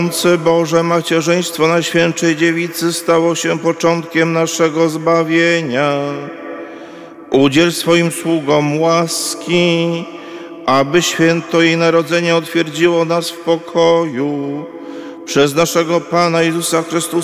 Boże, macierzyństwo Najświętszej Dziewicy stało się początkiem naszego zbawienia. Udziel swoim sługom łaski, aby święto jej narodzenie utwierdziło nas w pokoju. Przez naszego Pana Jezusa Chrystusa,